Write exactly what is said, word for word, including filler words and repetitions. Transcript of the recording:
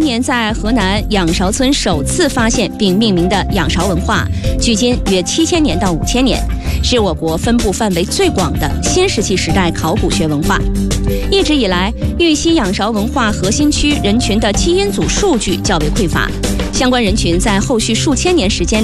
年在河南仰韶村首次发现并命名的仰韶文化，距今约七千年到五千年，是我国分布范围最广的新石器时代考古学文化。一直以来，玉溪仰韶文化核心区人群的基因组数据较为匮乏，相关人群在后续数千年时间